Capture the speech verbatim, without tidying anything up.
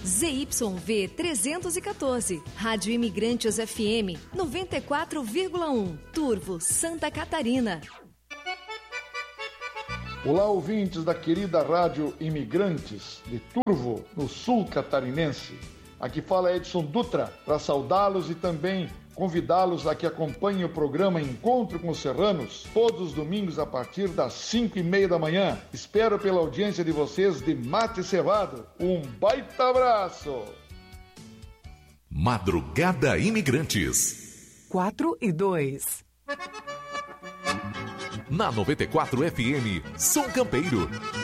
Z Y V trezentos e quatorze, Rádio Imigrantes F M noventa e quatro vírgula um, Turvo, Santa Catarina. Olá, ouvintes da querida Rádio Imigrantes de Turvo, no sul catarinense. Aqui fala Edson Dutra para saudá-los e também convidá-los a que acompanhem o programa Encontro com os Serranos, todos os domingos a partir das cinco e meia da manhã. Espero pela audiência de vocês de mate cevado. Um baita abraço! Madrugada Imigrantes. quatro e dois. Na noventa e quatro F M, Som Campeiro.